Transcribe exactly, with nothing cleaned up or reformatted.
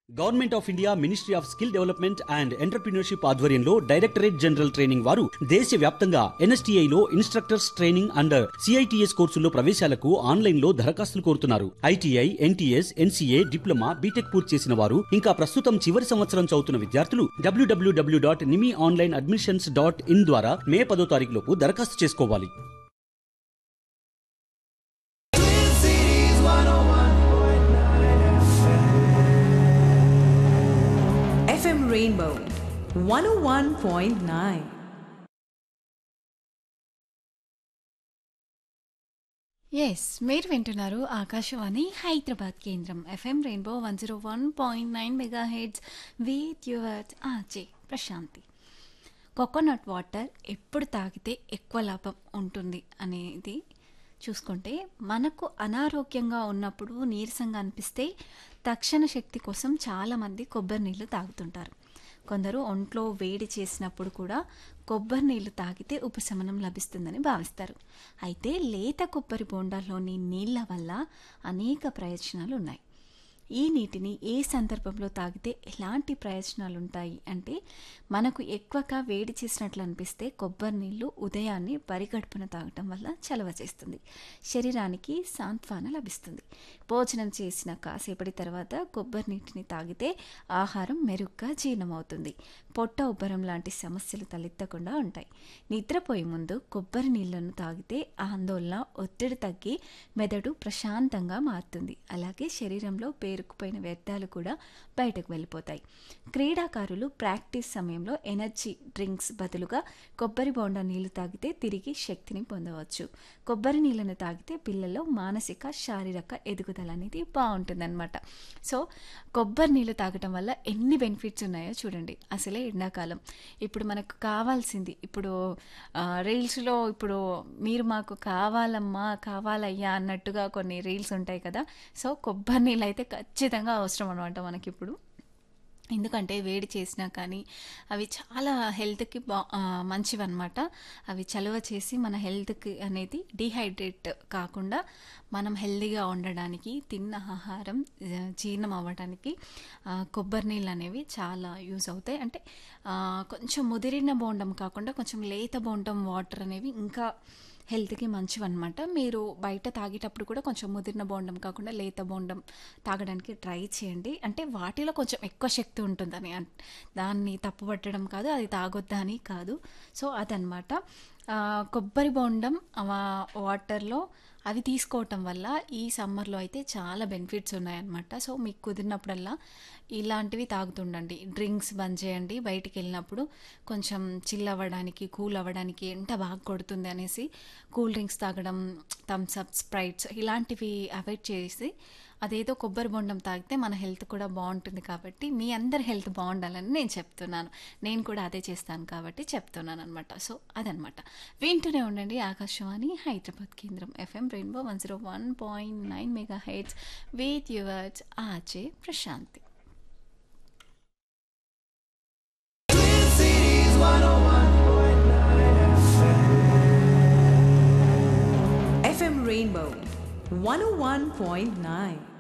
Government of India ministry of skill development and entrepreneurship ఆధ్వర్యంలో directorate general training వారు దేశవ్యాప్తంగా ఎన్ఎస్టీఐలో instructors training and CITS కోర్సుల్లో ప్రవేశాలకు ఆన్లైన్లో దరఖాస్తులు కోరుతున్నారు. ITI, NTS, NCA, diploma, BTech పూర్తి చేసిన వారు ఇంకా ప్రస్తుతం చివరి సంవత్సరం చదువుతున్న విద్యార్థులు డబ్ల్యూడబ్ల్యూడబ్ల్యూ dot Nimi online admissions dot in ద్వారా మే పదో తారీఖులోపు దరఖాస్తు చేసుకోవాలి. FM Rainbow one oh one point nine. Yes మీరు వింటున్నారు ఆకాశవాణి హైదరాబాద్ కేంద్రం FM rainbow one zero one point nine mega heads with your RJ Prashanti. Coconut water ఎప్పుడు తాగితే ఎక్కువ లాభం ఉంటుంది అనేది చూసుకుంటే, మనకు అనారోగ్యంగా ఉన్నప్పుడు నీరసంగా అనిపిస్తే తక్షణ శక్తి కోసం చాలామంది కొబ్బరి నీళ్ళు తాగుతుంటారు. కొందరు ఒంట్లో వేడి చేసినప్పుడు కూడా కొబ్బరి నీళ్లు తాగితే ఉపశమనం లభిస్తుందని భావిస్తారు. అయితే లేత కొబ్బరి బోండాల్లోని నీళ్ళ వల్ల అనేక ప్రయోజనాలు ఉన్నాయి. ఈ నీటిని ఏ సందర్భంలో తాగితే ఎలాంటి ప్రయోజనాలు ఉంటాయి అంటే, మనకు ఎక్కువగా వేడి చేసినట్లు అనిపిస్తే కొబ్బరి నీళ్ళు ఉదయాన్నే పరిగడుపున తాగటం వల్ల చలవ చేస్తుంది, శరీరానికి సాంత్వన లభిస్తుంది. భోజనం చేసిన కాసేపటి తర్వాత కొబ్బరి నీటిని తాగితే ఆహారం మెరుగ్గా జీర్ణమవుతుంది, పొట్ట ఉబ్బరం లాంటి సమస్యలు తలెత్తకుండా ఉంటాయి. నిద్రపోయే ముందు కొబ్బరి నీళ్లను తాగితే ఆందోళన, ఒత్తిడి తగ్గి మెదడు ప్రశాంతంగా మారుతుంది. అలాగే శరీరంలో పేరుకుపోయిన వ్యర్థాలు కూడా బయటకు వెళ్ళిపోతాయి. క్రీడాకారులు ప్రాక్టీస్ సమయంలో ఎనర్జీ డ్రింక్స్ బదులుగా కొబ్బరి బోండా నీళ్లు తాగితే తిరిగి శక్తిని పొందవచ్చు. కొబ్బరి నీళ్ళను తాగితే పిల్లల్లో మానసిక, శారీరక ఎదుగుదల అనేది బాగుంటుందన్నమాట. సో కొబ్బరి నీళ్ళు తాగటం వల్ల ఎన్ని బెనిఫిట్స్ ఉన్నాయో చూడండి. అసలే ఎండాకాలం, ఇప్పుడు మనకు కావాల్సింది, ఇప్పుడు రీల్స్లో ఇప్పుడు మీరు మాకు కావాలమ్మా కావాలయ్యా అన్నట్టుగా కొన్ని రీల్స్ ఉంటాయి కదా. సో కొబ్బరి నీళ్ళు అయితే ఖచ్చితంగా అవసరం అనమాట మనకి ఇప్పుడు. ఎందుకంటే వేడి చేసినా కానీ అవి చాలా హెల్త్కి బా మంచివి అనమాట. అవి చలువ చేసి మన హెల్త్కి అనేది డీహైడ్రేట్ కాకుండా మనం హెల్తీగా ఉండడానికి, తిన్న ఆహారం జీర్ణం అవ్వడానికి కొబ్బరి నీళ్ళు అనేవి చాలా యూజ్ అవుతాయి. అంటే కొంచెం ముదిరిన బోండం కాకుండా కొంచెం లేత బోండం వాటర్ అనేవి ఇంకా హెల్త్కి మంచివన్నమాట. మీరు బయట తాగేటప్పుడు కూడా కొంచెం ముదిరిన బోండం కాకుండా లేత బోండం తాగడానికి ట్రై చేయండి. అంటే వాటిలో కొంచెం ఎక్కువ శక్తి ఉంటుందని, దాన్ని తప్పుపట్టడం కాదు, అది తాగొద్దా అని కాదు. సో అదనమాట. కొబ్బరి బోండం వాటర్లో అవి తీసుకోవటం వల్ల ఈ సమ్మర్లో అయితే చాలా బెనిఫిట్స్ ఉన్నాయన్నమాట. సో మీకు కుదిరినప్పుడల్లా ఇలాంటివి తాగుతుండండి. డ్రింక్స్ బంద్ చేయండి. బయటికి వెళ్ళినప్పుడు కొంచెం చిల్ అవ్వడానికి, కూల్ అవ్వడానికి ఎంట బాగా కొడుతుంది అనేసి కూల్ డ్రింక్స్ తాగడం, థమ్స్ అప్, స్ప్రైట్స్ ఇలాంటివి అవాయిడ్ చేసి అదేదో కొబ్బరి బొండం తాగితే మన హెల్త్ కూడా బాగుంటుంది. కాబట్టి మీ అందరి హెల్త్ బాగుండాలని నేను చెప్తున్నాను. నేను కూడా అదే చేస్తాను కాబట్టి చెప్తున్నాను అనమాట. సో అదనమాట. వింటూనే ఉండండి ఆకాశవాణి హైదరాబాద్ కేంద్రం FM rainbow one zero one point nine mega heads with yours RJ Prashanti. FM Rainbow one oh one point nine.